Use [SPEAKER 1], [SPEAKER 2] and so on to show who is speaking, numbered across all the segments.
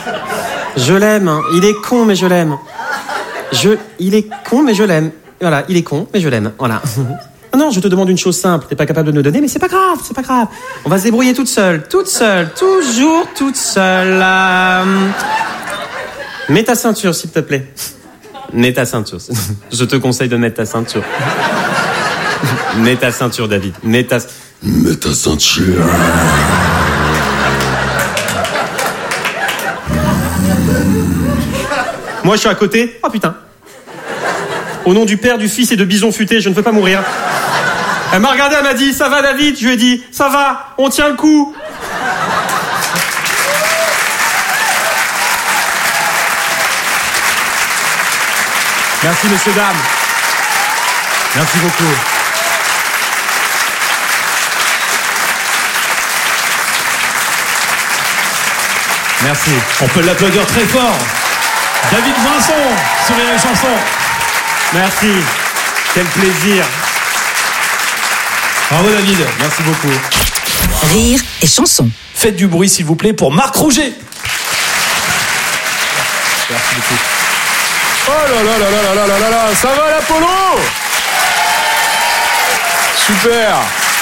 [SPEAKER 1] Je l'aime, hein. Il est con, mais je l'aime. Il est con, mais je l'aime. Voilà, il est con, mais je l'aime. Voilà. Non, je te demande une chose simple. T'es pas capable de me donner, mais c'est pas grave, c'est pas grave. On va se débrouiller toute seule, toujours toute seule. Mets ta ceinture, s'il te plaît. Mets ta ceinture. Je te conseille de mettre ta ceinture. Mets ta ceinture, David. Mets ta ceinture. Moi, je suis à côté. Oh putain. Au nom du Père, du Fils et de Bison Futé, je ne veux pas mourir. Elle m'a regardé, elle m'a dit, ça va David? Je lui ai dit, ça va, on tient le coup.
[SPEAKER 2] Merci messieurs, dames. Merci beaucoup. Merci. On peut l'applaudir très fort. David Vincent sur les chansons.
[SPEAKER 1] Merci. Quel plaisir.
[SPEAKER 2] Bravo David, merci beaucoup.
[SPEAKER 3] Rire et chanson.
[SPEAKER 2] Faites du bruit s'il vous plaît pour Marc Rouget. Merci beaucoup.
[SPEAKER 4] Oh là là là là là là là là, ça va l'Apollo? Super.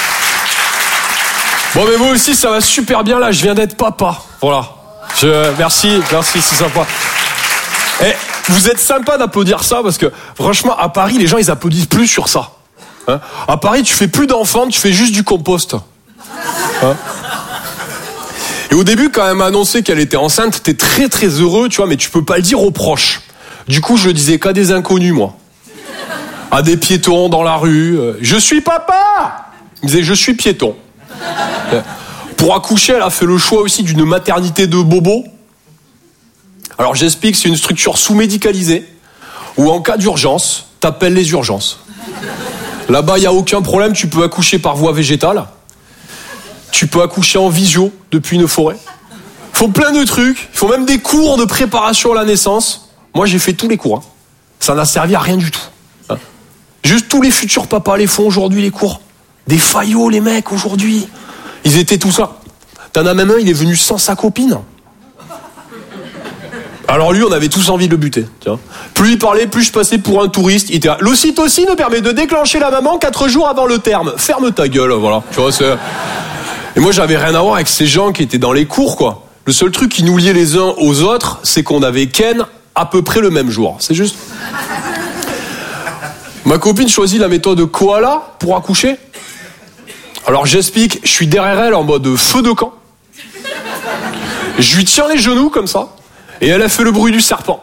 [SPEAKER 4] Bon mais vous aussi ça va super bien là, je viens d'être papa. Voilà. Merci, c'est sympa. Et vous êtes sympa d'applaudir ça parce que franchement à Paris les gens ils applaudissent plus sur ça. Hein, à Paris tu fais plus d'enfants, tu fais juste du compost. Hein. Et au début quand elle m'a annoncé qu'elle était enceinte, t'es très très heureux, tu vois, mais tu peux pas le dire aux proches. Du coup je le disais qu'à des inconnus moi. À des piétons dans la rue. Je suis papa. Il me disait je suis piéton. Pour accoucher, elle a fait le choix aussi d'une maternité de bobo. Alors j'explique, c'est une structure sous-médicalisée où en cas d'urgence, t'appelles les urgences. Là-bas, il n'y a aucun problème, tu peux accoucher par voie végétale. Tu peux accoucher en visio depuis une forêt. Il faut plein de trucs, il faut même des cours de préparation à la naissance. Moi, j'ai fait tous les cours. Hein. Ça n'a servi à rien du tout. Hein. Juste tous les futurs papas les font aujourd'hui, les cours. Des faillots, les mecs, aujourd'hui. Ils étaient tous là. T'en as même un, il est venu sans sa copine. Alors lui, on avait tous envie de le buter. Tiens. Plus il parlait, plus je passais pour un touriste. Il était là. L'ocytocine permet de déclencher la maman 4 jours avant le terme. Ferme ta gueule, voilà. Tu vois, c'est... Et moi, j'avais rien à voir avec ces gens qui étaient dans les cours, quoi. Le seul truc qui nous liait les uns aux autres, c'est qu'on avait Ken à peu près le même jour. C'est juste. Ma copine choisit la méthode koala pour accoucher. Alors j'explique, je suis derrière elle en mode feu de camp. Je lui tiens les genoux comme ça. Et elle a fait le bruit du serpent.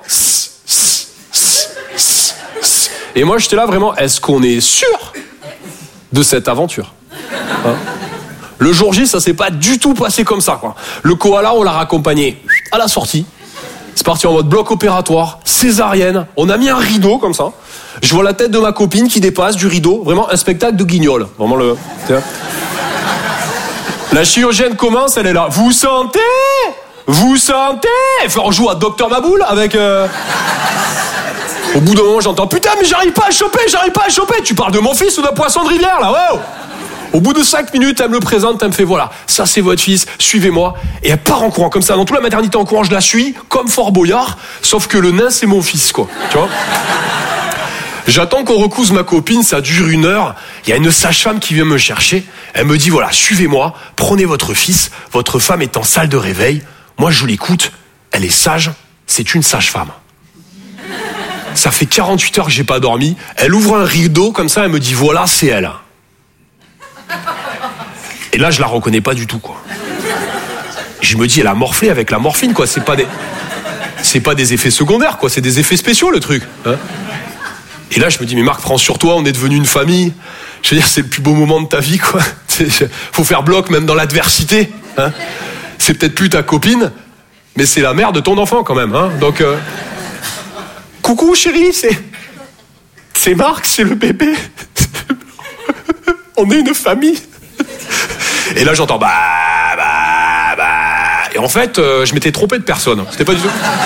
[SPEAKER 4] Et moi j'étais là vraiment, est-ce qu'on est sûr de cette aventure? Hein? Le jour J, ça s'est pas du tout passé comme ça, quoi. Le koala, on l'a raccompagné à la sortie. C'est parti en mode bloc opératoire, césarienne. On a mis un rideau comme ça. Je vois la tête de ma copine qui dépasse du rideau. Vraiment un spectacle de Guignol. Vraiment le... La chirurgienne commence, elle est là. Vous sentez? Enfin, on joue à Docteur Maboul avec... Au bout d'un moment, j'entends, putain, mais j'arrive pas à le choper. Tu parles de mon fils ou d'un poisson de rivière, là, wow. Au bout de 5 minutes, elle me le présente, elle me fait, voilà, ça c'est votre fils, suivez-moi. Et elle part en courant, comme ça, dans toute la maternité en courant, je la suis, comme Fort Boyard, sauf que le nain, c'est mon fils, quoi. Tu vois? J'attends qu'on recouse ma copine, ça dure 1 heure. Il y a une sage-femme qui vient me chercher. Elle me dit, voilà, suivez-moi, prenez votre fils, votre femme est en salle de réveil. Moi, je l'écoute, elle est sage, c'est une sage-femme. Ça fait 48 heures que j'ai pas dormi. Elle ouvre un rideau, comme ça, elle me dit, voilà, c'est elle. Et là, je la reconnais pas du tout, quoi. Je me dis, elle a morflé avec la morphine, quoi. C'est pas des effets secondaires, quoi. C'est des effets spéciaux, le truc. Hein. Et là, je me dis, mais Marc, prends sur toi, on est devenu une famille. Je veux dire, c'est le plus beau moment de ta vie, quoi. Faut faire bloc, même dans l'adversité. Hein. C'est peut-être plus ta copine, mais c'est la mère de ton enfant, quand même. Hein. Donc, coucou, chérie, c'est Marc, c'est le bébé. On est une famille. Et là, j'entends bah. Et en fait, je m'étais trompé de personne. C'était pas du tout.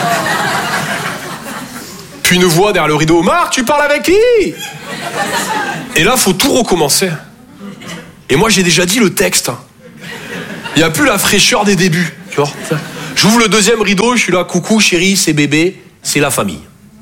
[SPEAKER 4] Puis une voix derrière le rideau. Marc, tu parles avec qui? Et là, faut tout recommencer. Et moi, j'ai déjà dit le texte. Il n'y a plus la fraîcheur des débuts. Tu vois? J'ouvre le deuxième rideau, je suis là, coucou chérie, c'est bébé, c'est la famille.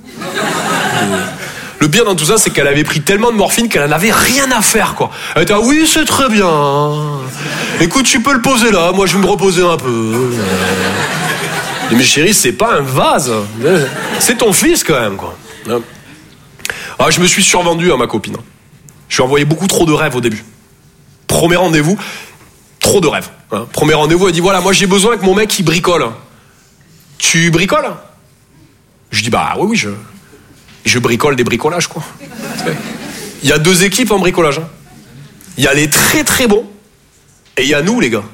[SPEAKER 4] Le pire dans tout ça, c'est qu'elle avait pris tellement de morphine qu'elle en avait rien à faire, quoi. Elle était, oui, c'est très bien. Écoute, tu peux le poser là, moi je vais me reposer un peu. Mais chérie, c'est pas un vase. C'est ton fils, quand même, quoi. Ah, je me suis survendu à ma copine. Je lui ai envoyé beaucoup trop de rêves au début. Premier rendez-vous, trop de rêves. Premier rendez-vous, elle dit, voilà, moi j'ai besoin que mon mec, il bricole. Tu bricoles? Je dis, bah oui, je bricole des bricolages, quoi. Il y a 2 équipes en bricolage. Il y a les très très bons et il y a nous, les gars.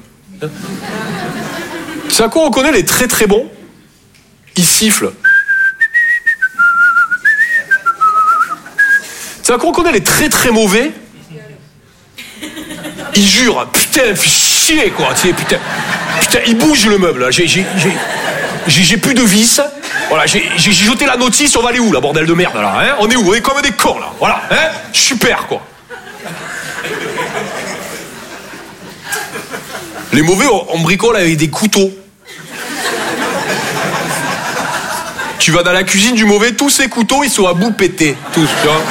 [SPEAKER 4] C'est à quoi on connaît les très très bons? Ils sifflent. C'est à quoi on connaît les très très mauvais? Ils jurent. Putain, fais chier, quoi. Putain, il bouge le meuble, là. J'ai plus de vis. Voilà, j'ai jeté la notice, on va aller où, là, bordel de merde, là, hein? On est où? On est comme des cons, là. Voilà, hein? Super, quoi. Les mauvais, on bricole avec des couteaux. Tu vas dans la cuisine du mauvais, tous ces couteaux, ils sont à bout pétés. Tous, tu vois.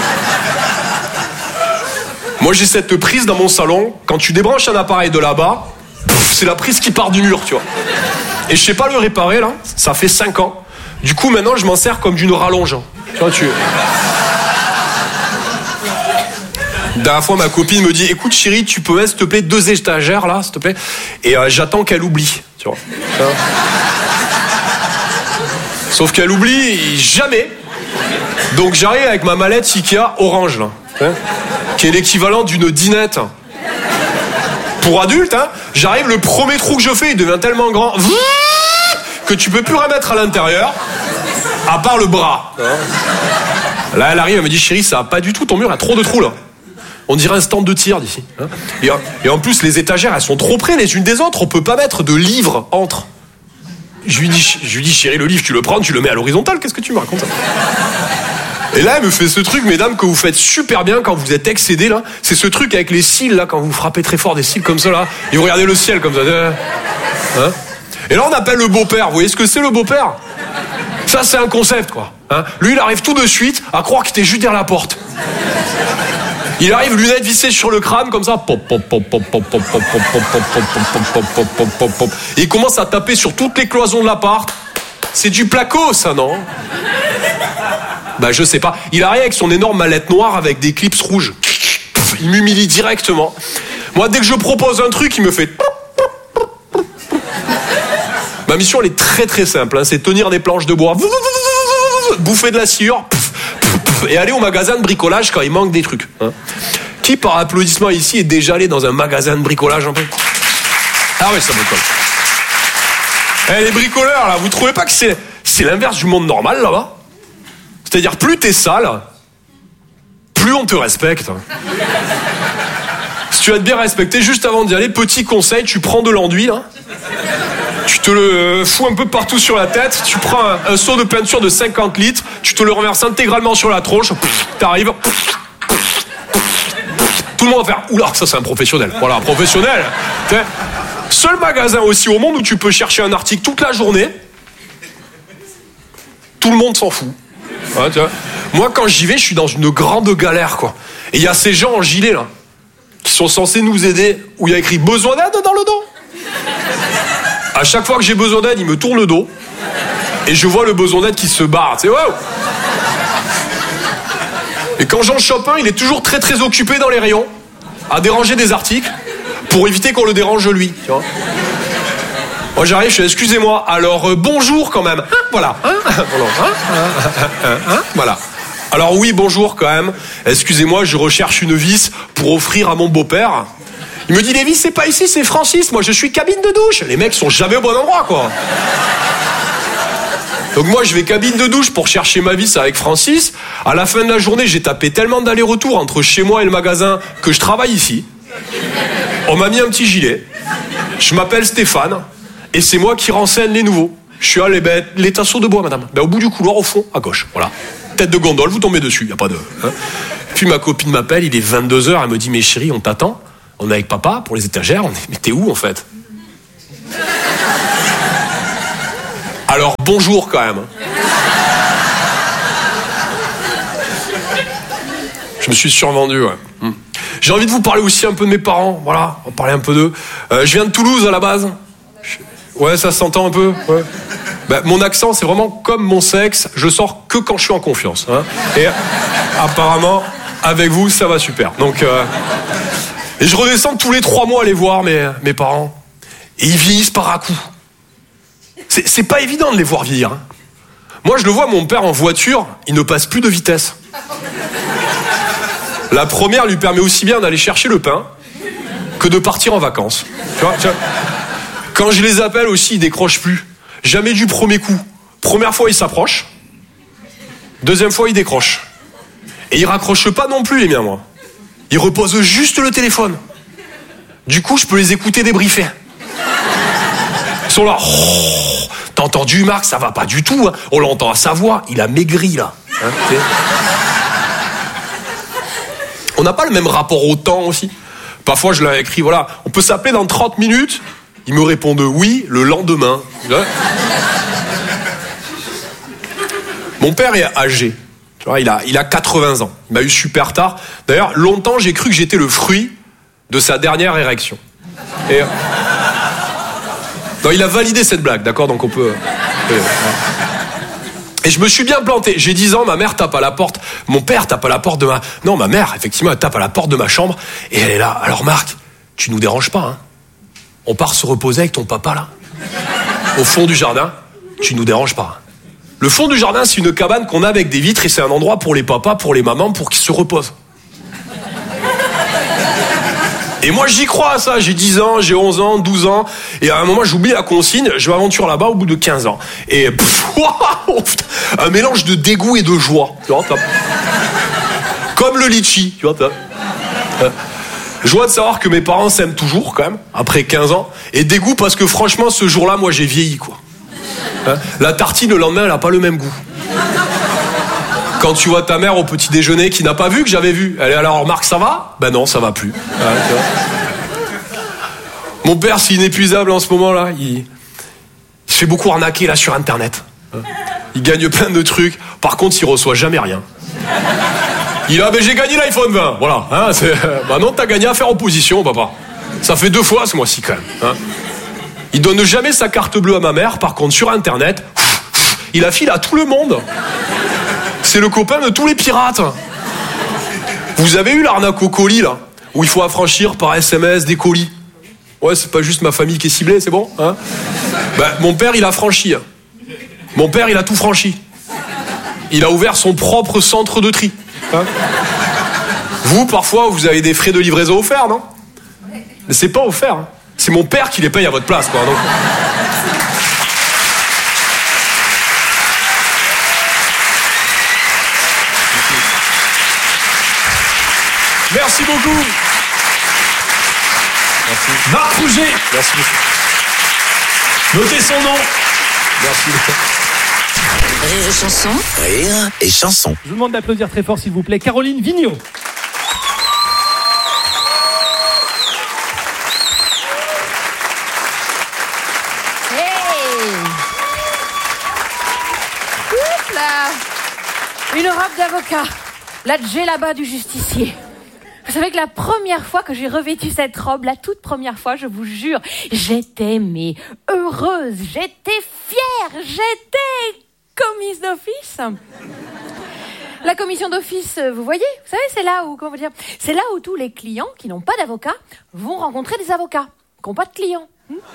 [SPEAKER 4] Moi, j'ai cette prise dans mon salon. Quand tu débranches un appareil de là-bas, c'est la prise qui part du mur, tu vois. Et je sais pas le réparer, là. Ça fait 5 ans. Du coup, maintenant, je m'en sers comme d'une rallonge. Tu vois, La dernière fois, ma copine me dit, écoute, chérie, tu peux mettre, s'il te plaît, 2 étagères, là, s'il te plaît. Et j'attends qu'elle oublie, tu vois. Sauf qu'elle oublie jamais. Donc, j'arrive avec ma mallette Ikea orange, là. Hein, qui est l'équivalent d'une dinette. Pour adulte, hein, j'arrive, le premier trou que je fais, il devient tellement grand que tu peux plus remettre à l'intérieur, à part le bras. Là, elle arrive, elle me dit, chérie, ça va pas du tout, ton mur a trop de trous, là. On dirait un stand de tir d'ici. Et en plus, les étagères, elles sont trop près les unes des autres, on peut pas mettre de livres entre. Je lui dis, chérie, le livre, tu le prends, tu le mets à l'horizontale, qu'est-ce que tu me racontes? Et là, elle me fait ce truc, mesdames, que vous faites super bien quand vous êtes excédés, là. C'est ce truc avec les cils, là, quand vous frappez très fort des cils comme ça, là. Et vous regardez le ciel comme ça. Hein? Et là, on appelle le beau-père. Vous voyez ce que c'est, le beau-père? Ça, c'est un concept, quoi. Hein? Lui, il arrive tout de suite à croire qu'il était juste derrière la porte. Il arrive, lunettes vissées sur le crâne, comme ça. Et il commence à taper sur toutes les cloisons de l'appart. C'est du placo, ça, non? Bah, je sais pas. Il arrive avec son énorme mallette noire avec des clips rouges. Il m'humilie directement. Moi, dès que je propose un truc, il me fait... Ma mission, elle est très très simple. Hein. C'est tenir des planches de bois, bouffer de la sciure, et aller au magasin de bricolage quand il manque des trucs. Hein. Qui, par applaudissement ici, est déjà allé dans un magasin de bricolage un peu? Ah oui, ça bricole. Eh, les bricoleurs, là, vous trouvez pas que c'est l'inverse du monde normal, là-bas? C'est-à-dire, plus t'es sale, plus on te respecte. Si tu vas te bien respecter, juste avant d'y aller, petit conseil, tu prends de l'enduit, là. Tu te le fous un peu partout sur la tête, tu prends un seau de peinture de 50 litres, tu te le renverses intégralement sur la tronche, t'arrives, tout le monde va faire, oula, ça c'est un professionnel. Voilà, un professionnel. Seul magasin aussi au monde où tu peux chercher un article toute la journée, tout le monde s'en fout. Ouais, tu vois. Moi, quand j'y vais, je suis dans une grande galère, quoi. Et il y a ces gens en gilet, là, qui sont censés nous aider, où il y a écrit « besoin d'aide » dans le dos. À chaque fois que j'ai besoin d'aide, ils me tournent le dos, et je vois le besoin d'aide qui se barre. Tu sais, wow. Et quand j'en chope un, il est toujours très très occupé dans les rayons, à déranger des articles, pour éviter qu'on le dérange lui, tu vois. Moi j'arrive, je fais excusez-moi, alors bonjour quand même. Voilà. Voilà. Alors oui, bonjour quand même. Excusez-moi, je recherche une vis pour offrir à mon beau-père. Il me dit les vis, c'est pas ici, c'est Francis. Moi je suis cabine de douche. Les mecs sont jamais au bon endroit, quoi. Donc moi je vais cabine de douche pour chercher ma vis avec Francis. À la fin de la journée, j'ai tapé tellement d'allers-retours entre chez moi et le magasin que je travaille ici. On m'a mis un petit gilet. Je m'appelle Stéphane. Et c'est moi qui renseigne les nouveaux. Je suis allé, les tasseaux de bois, madame. Au bout du couloir, au fond, à gauche. Voilà. Tête de gondole, vous tombez dessus, il n'y a pas de... Hein. Puis ma copine m'appelle, il est 22h, elle me dit, mais chérie, on t'attend. On est avec papa pour les étagères. Mais t'es où, en fait? Alors, bonjour quand même. Je me suis survendu, ouais. J'ai envie de vous parler aussi un peu de mes parents, voilà, on va parler un peu d'eux. Je viens de Toulouse à la base. Ouais, ça s'entend un peu, ouais. Bah, mon accent, c'est vraiment comme mon sexe, je sors que quand je suis en confiance. Hein. Et apparemment, avec vous, ça va super. Donc, et je redescends tous les 3 mois aller voir mes parents. Et ils vieillissent par à coups. C'est pas évident de les voir vieillir. Hein. Moi, je le vois, mon père en voiture, il ne passe plus de vitesse. La première lui permet aussi bien d'aller chercher le pain que de partir en vacances. Tu vois. Quand je les appelle aussi, ils décrochent plus. Jamais du premier coup. Première fois, ils s'approchent. Deuxième fois, ils décrochent. Et ils raccrochent pas non plus, les miens, moi. Ils reposent juste le téléphone. Du coup, je peux les écouter débriefer. Ils sont là. Oh, t'as entendu, Marc, ça va pas du tout. Hein. On l'entend à sa voix. Il a maigri, là. Hein, on n'a pas le même rapport au temps aussi. Parfois, je leur ai écrit, voilà, on peut s'appeler dans 30 minutes. Ils me répondent oui le lendemain. Mon père est âgé. Tu vois, il a 80 ans. Il m'a eu super tard. D'ailleurs, longtemps, j'ai cru que j'étais le fruit de sa dernière érection. Et non, il a validé cette blague, d'accord ? Donc on peut... Et je me suis bien planté. J'ai 10 ans, ma mère tape à la porte. Mon père tape à la porte de ma... Non, ma mère, effectivement, elle tape à la porte de ma chambre. Et elle est là. Alors Marc, tu nous déranges pas, hein ? On part se reposer avec ton papa, là. Au fond du jardin. Tu nous déranges pas. Le fond du jardin, c'est une cabane qu'on a avec des vitres. Et c'est un endroit pour les papas, pour les mamans, pour qu'ils se reposent. Et moi, j'y crois à ça. J'ai 10 ans, j'ai 11 ans, 12 ans. Et à un moment, j'oublie la consigne. Je m'aventure là-bas au bout de 15 ans. Et un mélange de dégoût et de joie. Tu vois, comme le litchi. Tu vois, joie de savoir que mes parents s'aiment toujours, quand même, après 15 ans. Et dégoût parce que, franchement, ce jour-là, moi, j'ai vieilli, quoi. La tartine, le lendemain, elle n'a pas le même goût. Quand tu vois ta mère au petit déjeuner qui n'a pas vu que j'avais vu, elle est alors, Marc, ça va ? Ben non, ça va plus. Mon père, c'est inépuisable en ce moment-là. Il se fait beaucoup arnaquer là sur Internet. Il gagne plein de trucs. Par contre, il reçoit jamais rien. Il a, ben j'ai gagné l'iPhone 20. Voilà. Hein, bah non, t'as gagné à faire opposition, papa. Ça fait 2 fois ce mois-ci quand même. Hein. Il donne jamais sa carte bleue à ma mère. Par contre, sur Internet, il la file à tout le monde. C'est le copain de tous les pirates. Vous avez eu l'arnaque au colis, là, où il faut affranchir par SMS des colis. Ouais, c'est pas juste ma famille qui est ciblée, c'est bon, hein ? Ben, mon père, il a franchi. Mon père, il a tout franchi. Il a ouvert son propre centre de tri. Hein ? Vous, parfois, vous avez des frais de livraison offerts, non ? Mais c'est pas offert. Hein. C'est mon père qui les paye à votre place, quoi. Donc... Merci beaucoup.
[SPEAKER 2] Merci. Marc Rouget.
[SPEAKER 4] Merci beaucoup.
[SPEAKER 2] Notez son nom.
[SPEAKER 4] Merci.
[SPEAKER 3] Rire et chanson.
[SPEAKER 5] Rire et chanson.
[SPEAKER 2] Je vous demande d'applaudir très fort, s'il vous plaît, Caroline Vigneault.
[SPEAKER 6] Hey! Ouf là! Une robe d'avocat. La djellaba du justicier. Vous savez que la première fois que j'ai revêtu cette robe, la toute première fois, je vous jure, j'étais heureuse, j'étais fière, j'étais commise d'office. La commission d'office, vous voyez, vous savez, c'est là où, comment dire, c'est là où tous les clients qui n'ont pas d'avocat vont rencontrer des avocats qui n'ont pas de clients.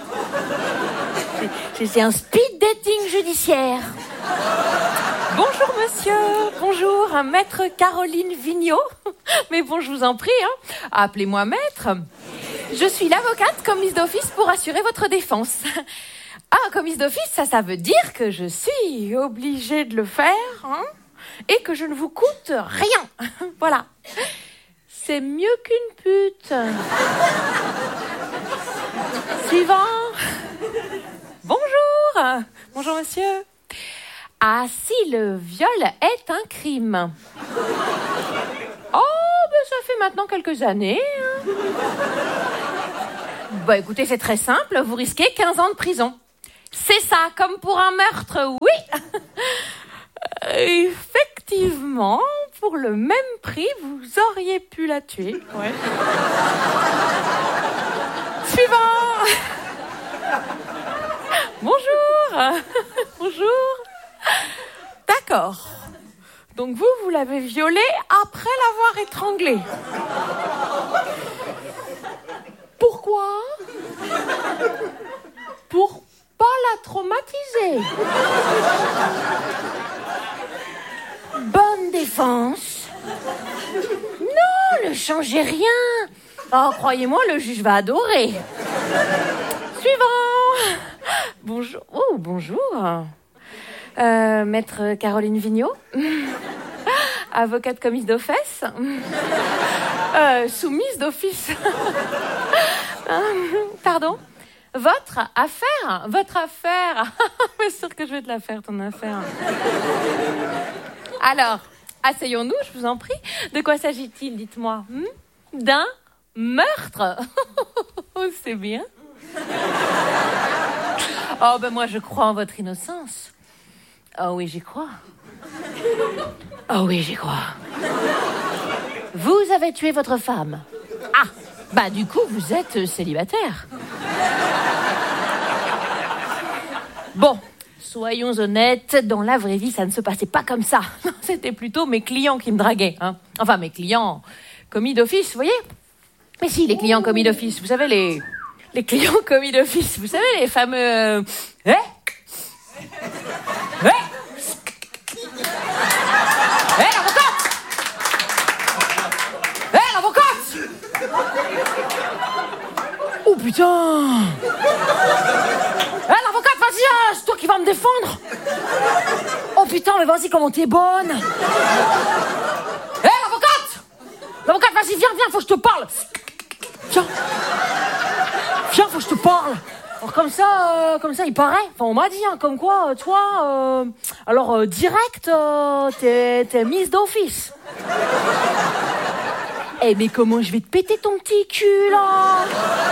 [SPEAKER 6] C'est un speed dating judiciaire. Bonjour monsieur, bonjour, maître Caroline Vigneault. Mais bon, je vous en prie, hein, appelez-moi maître. Je suis l'avocate commise d'office pour assurer votre défense. Ah, commise d'office, ça veut dire que je suis obligée de le faire, hein, et que je ne vous coûte rien. Voilà. C'est mieux qu'une pute. Suivant. Bonjour. Bonjour monsieur. Ah si, le viol est un crime. Oh, ben ça fait maintenant quelques années. Bah écoutez, c'est très simple, vous risquez 15 ans de prison. C'est ça, comme pour un meurtre, oui. Effectivement, pour le même prix, vous auriez pu la tuer. Ouais. Suivant. Bonjour. Bonjour. D'accord. Donc vous l'avez violée après l'avoir étranglée. Pourquoi ? Pour pas la traumatiser. Bonne défense. Non, ne changez rien. Oh, croyez-moi, le juge va adorer. Suivant. Bonjour. Oh, bonjour. Maître Caroline Vigneault. Avocate commise d'office. Soumise d'office. Pardon ? Votre affaire ? Votre affaire. Mais sûr que je vais te la faire, ton affaire. Alors, asseyons-nous, je vous en prie. De quoi s'agit-il, dites-moi ? D'un meurtre ? C'est bien. Oh, ben moi, je crois en votre innocence. Oh oui, j'y crois. Oh oui, j'y crois. Vous avez tué votre femme. Ah, bah du coup, vous êtes célibataire. Bon, soyons honnêtes, dans la vraie vie, ça ne se passait pas comme ça. C'était plutôt mes clients qui me draguaient. Hein. Enfin, mes clients commis d'office, vous voyez ? Mais si, les clients commis d'office, vous savez, les clients commis d'office, vous savez, les fameux... l'avocate! L'avocate! Oh putain! L'avocate, vas-y, c'est toi qui vas me défendre! Oh putain, mais vas-y, comment t'es bonne! L'avocate! L'avocate, vas-y, viens, faut que je te parle! Viens, faut que je te parle! Alors comme ça, il paraît. Enfin, on m'a dit, hein, comme quoi, toi, direct, t'es mise d'office. Eh, mais comment je vais te péter ton petit cul, là ?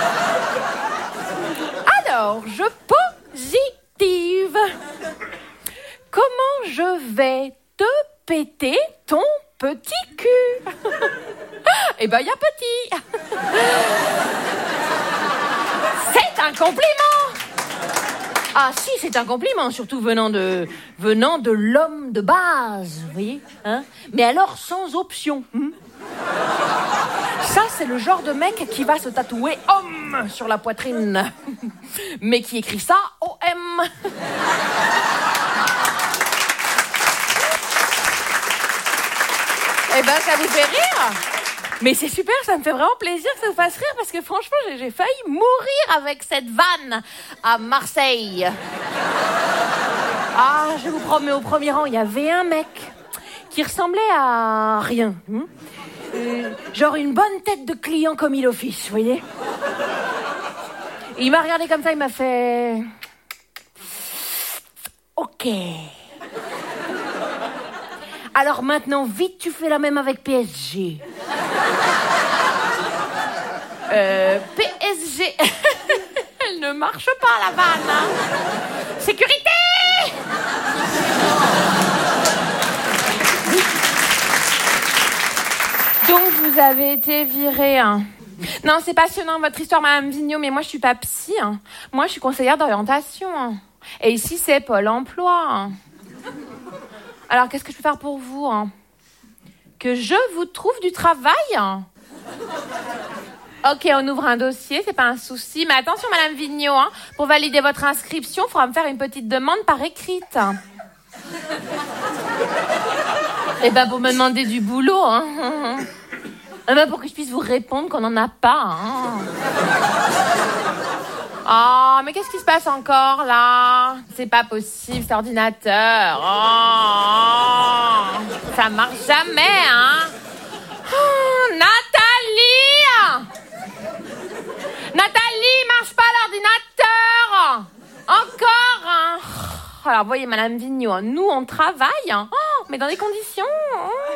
[SPEAKER 6] Alors, je positive. Comment je vais te péter ton petit cul ? Eh ben, y a petit. C'est un compliment. Ah si, c'est un compliment, surtout venant de l'homme de base, vous voyez, hein ? Mais alors sans option. Ça, c'est le genre de mec qui va se tatouer homme sur la poitrine, mais qui écrit ça OM. Eh ben, ça vous fait rire ? Mais c'est super, ça me fait vraiment plaisir que ça vous fasse rire parce que franchement, j'ai failli mourir avec cette vanne à Marseille. Ah, je vous promets, au premier rang, il y avait un mec qui ressemblait à rien. Genre une bonne tête de client commis d'office, vous voyez. Il m'a regardé comme ça, il m'a fait... Ok. Alors maintenant, vite, tu fais la même avec PSG. PSG. Elle ne marche pas, la vanne. Hein. Sécurité. Donc, vous avez été virée. Hein. Non, c'est passionnant, votre histoire, Madame Vigneault, mais moi, je suis pas psy. Hein. Moi, je suis conseillère d'orientation. Hein. Et ici, c'est Pôle emploi. Hein. Alors, qu'est-ce que je peux faire pour vous, hein ? Que je vous trouve du travail ? Ok, on ouvre un dossier, c'est pas un souci. Mais attention, Madame Vigneault, hein, pour valider votre inscription, il faudra me faire une petite demande par écrite. Eh ben, pour me demander du boulot, hein. Eh ben, pour que je puisse vous répondre qu'on n'en a pas, hein. Oh, mais qu'est-ce qui se passe encore, là ? C'est pas possible, cet ordinateur. Oh, ça marche jamais, hein. Oh, Nathalie ! Nathalie, marche pas l'ordinateur ! Encore, hein. Alors, voyez, Madame Vigneault, hein, nous, on travaille, hein. Oh, mais dans des conditions...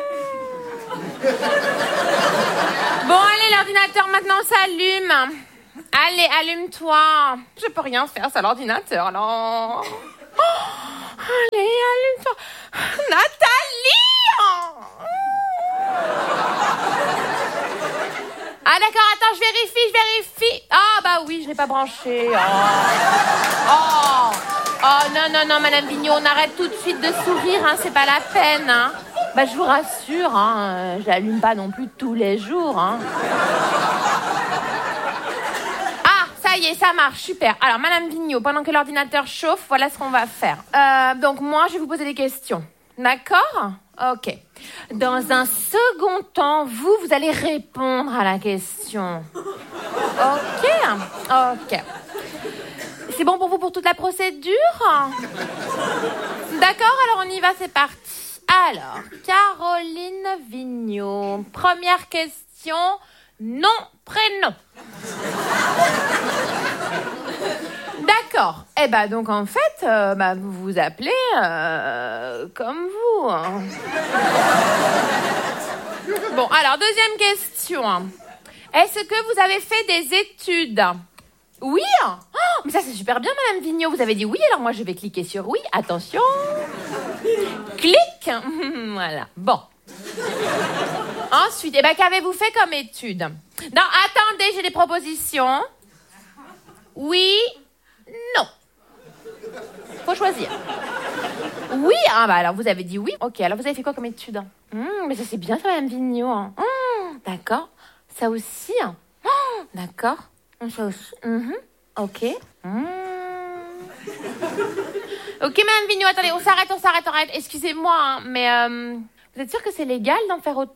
[SPEAKER 6] Oh. Bon, allez, l'ordinateur, maintenant, s'allume. Allez, allume-toi. Je peux rien faire, c'est l'ordinateur, là. Allez, allume-toi. Nathalie! Ah d'accord, attends, je vérifie. Ah bah oui, je l'ai pas branché. Oh, non, Madame Vigneault, on arrête tout de suite de sourire, hein, c'est pas la peine. Hein. Bah je vous rassure, hein, je l'allume pas non plus tous les jours. Hein. Ça y est, ça marche, super. Alors, Madame Vigneault, pendant que l'ordinateur chauffe, voilà ce qu'on va faire. Donc, moi, je vais vous poser des questions. D'accord ? Ok. Dans un second temps, vous allez répondre à la question. Ok. C'est bon pour vous pour toute la procédure ? D'accord, alors on y va, c'est parti. Alors, Caroline Vigneault, première question, nom, prénom. D'accord. Eh ben donc en fait, vous vous appelez comme vous. Hein. Bon, alors deuxième question. Est-ce que vous avez fait des études ? Oui. Oh, mais ça c'est super bien, Madame Vigneault. Vous avez dit oui, alors moi je vais cliquer sur oui. Attention. Clique. Voilà. Bon. Ensuite, qu'avez-vous fait comme études ? Non, attendez, j'ai des propositions. Oui, non. Faut choisir. Oui, alors vous avez dit oui. Ok, alors vous avez fait quoi comme études ? Mais ça c'est bien ça, Madame Vigneault. Hein. D'accord. Ça aussi. D'accord. Ça aussi. Ok. Ok, Madame Vigneault, attendez, on s'arrête. Excusez-moi, hein, mais vous êtes sûre que c'est légal d'en faire autant ?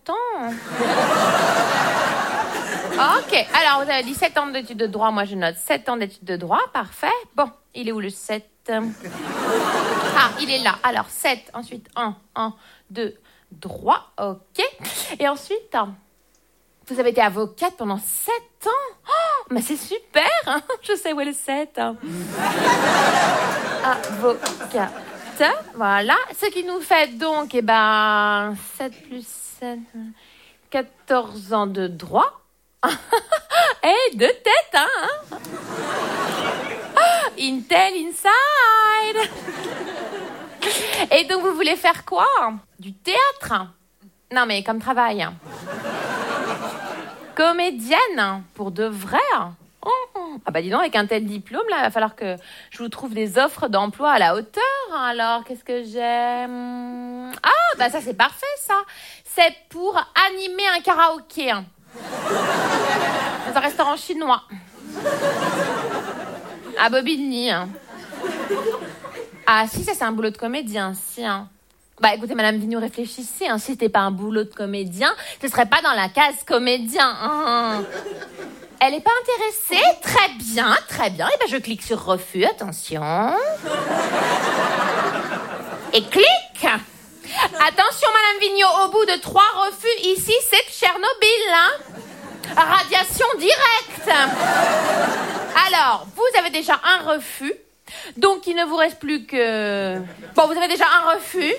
[SPEAKER 6] Ok, alors vous avez dit 7 ans d'études de droit, moi je note 7 ans d'études de droit, parfait. Bon, il est où le 7 ? Ah, il est là. Alors 7, ensuite 1, 2, droit, ok. Et ensuite, vous avez été avocate pendant 7 ans ? Oh, mais c'est super, hein. Je sais où est le 7. Avocate, voilà. Ce qui nous fait donc, 7 plus 7, 14 ans de droit. Et de tête, hein. Intel inside. Et donc, vous voulez faire quoi ? Du théâtre ? Non, mais comme travail. Comédienne ? Pour de vrai ? Ah bah dis donc, avec un tel diplôme, là, il va falloir que je vous trouve des offres d'emploi à la hauteur. Alors, qu'est-ce que j'aime ? Ah, bah ça, c'est parfait, ça. C'est pour animer un karaoké. Dans un restaurant chinois. À Bobigny. Ah si, ça c'est un boulot de comédien, si. Hein. Bah écoutez, Madame Vigneault, réfléchissez. Hein. Si c'était pas un boulot de comédien, ce serait pas dans la case comédien. Hein. Elle est pas intéressée ? Très bien. Et je clique sur refus, attention. Et clique. Attention, Madame Vigneault, au bout de 3 refus, ici, c'est Tchernobyl, hein. Radiation directe. Alors, vous avez déjà un refus, donc il ne vous reste plus que... Bon, vous avez déjà un refus.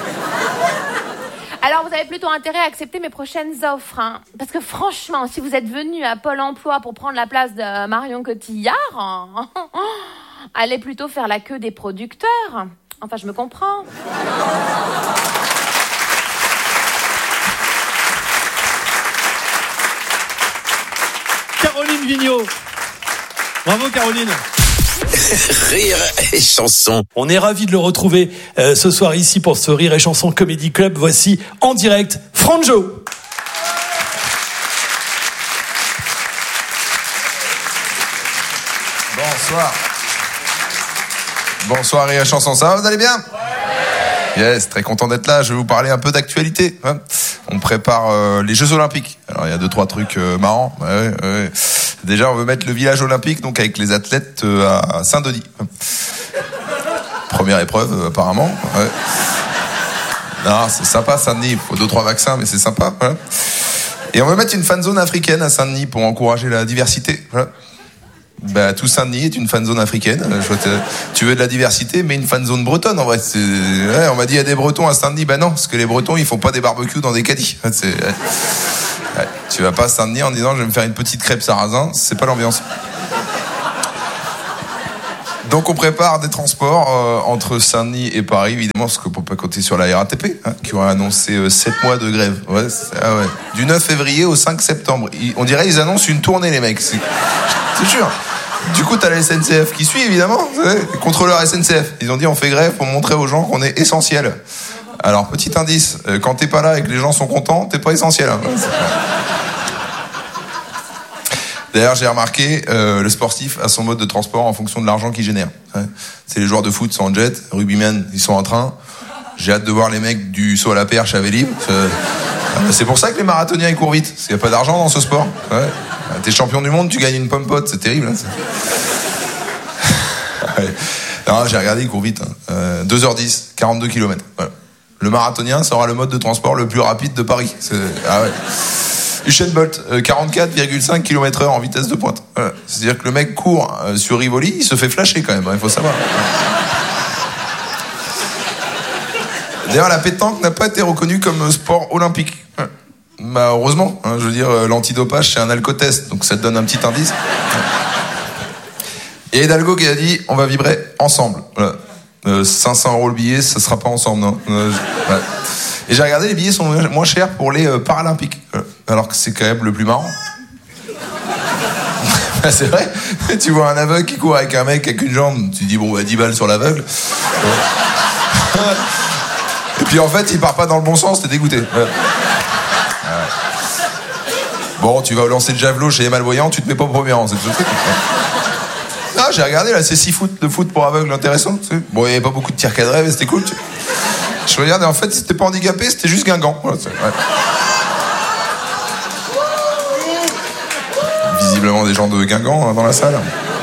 [SPEAKER 6] Alors, vous avez plutôt intérêt à accepter mes prochaines offres, hein. Parce que franchement, si vous êtes venu à Pôle emploi pour prendre la place de Marion Cotillard, allez plutôt faire la queue des producteurs. Enfin, je me comprends.
[SPEAKER 2] Caroline Vigneault. Bravo, Caroline.
[SPEAKER 5] Rire et chanson.
[SPEAKER 2] On est ravis de le retrouver ce soir ici pour ce Rire et chanson Comedy Club. Voici en direct Franjo.
[SPEAKER 7] Bonsoir Rire et chanson, ça va, vous allez bien ? Yes, très content d'être là. Je vais vous parler un peu d'actualité. Hein. On prépare les Jeux Olympiques. Alors il y a 2-3 trucs marrants. Ouais. Déjà, on veut mettre le village olympique, donc avec les athlètes à Saint-Denis. Première épreuve, apparemment. Ouais. Non, c'est sympa Saint-Denis. Il faut 2-3 vaccins, mais c'est sympa. Voilà. Et on veut mettre une fan zone africaine à Saint-Denis pour encourager la diversité. Voilà. Bah, tout Saint-Denis est une fan zone africaine. Tu veux de la diversité, mais une fan zone bretonne, en vrai. On m'a dit, il y a des Bretons à Saint-Denis. Bah non, parce que les Bretons, ils font pas des barbecues dans des caddies. Ouais, tu vas pas à Saint-Denis en disant je vais me faire une petite crêpe sarrasin, c'est pas l'ambiance. Donc on prépare des transports entre Saint-Denis et Paris, évidemment, parce qu'on peut pas compter sur la RATP, qui aurait annoncé 7 mois de grève. Ouais, ouais. Du 9 février au 5 septembre. On dirait qu'ils annoncent une tournée, les mecs. C'est sûr. Du coup, t'as la SNCF qui suit, évidemment. Les contrôleurs SNCF. Ils ont dit on fait grève pour montrer aux gens qu'on est essentiel. Alors, petit indice, quand t'es pas là et que les gens sont contents, t'es pas essentiel. Hein. D'ailleurs, j'ai remarqué, le sportif a son mode de transport en fonction de l'argent qu'il génère. C'est les joueurs de foot sont en jet, rugbymen, ils sont en train. J'ai hâte de voir les mecs du saut à la perche à Vélib. C'est pour ça que les marathoniens ils courent vite, parce qu'il n'y a pas d'argent dans ce sport. Ouais. T'es champion du monde, tu gagnes une pomme-pote, c'est terrible. Hein, ouais. Non, j'ai regardé, ils courent vite. 2h10, 42 km. Voilà. Le marathonien sera le mode de transport le plus rapide de Paris. Ah ouais. Usain Bolt, 44,5 km/h en vitesse de pointe. Voilà. C'est-à-dire que le mec court sur Rivoli, il se fait flasher quand même, il faut savoir. D'ailleurs, la pétanque n'a pas été reconnue comme sport olympique. Bah, heureusement, je veux dire, l'antidopage, c'est un alcotest, donc ça te donne un petit indice. Et Hidalgo qui a dit, on va vibrer ensemble. Voilà. 500 € le billet, ça sera pas ensemble, non. Ouais. Et j'ai regardé, les billets sont moins chers pour les Paralympiques. Alors que c'est quand même le plus marrant. Bah, c'est vrai. Tu vois un aveugle qui court avec un mec avec une jambe, tu dis bon, bah 10 balles sur l'aveugle. Et puis en fait, il part pas dans le bon sens, t'es dégoûté. Bon, tu vas lancer le javelot chez les malvoyants, tu te mets pas au premier rang, c'est tout. Ah, j'ai regardé là, c'est 6 foot de foot pour aveugles, intéressant. Tu sais. Bon, il y avait pas beaucoup de tirs cadrés, mais c'était cool. Tu sais. Je regardais, en fait, c'était pas handicapé, c'était juste Guingamp. Voilà, ouais. Visiblement des gens de Guingamp dans la salle.